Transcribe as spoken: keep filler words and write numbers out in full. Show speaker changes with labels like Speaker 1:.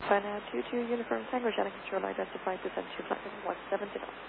Speaker 1: China two two Uniform Tango Channel Control identified descent to flight one seven zero.